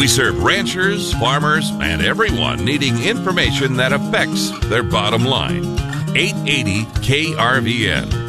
We serve ranchers, farmers, and everyone needing information that affects their bottom line. 880 KRVN.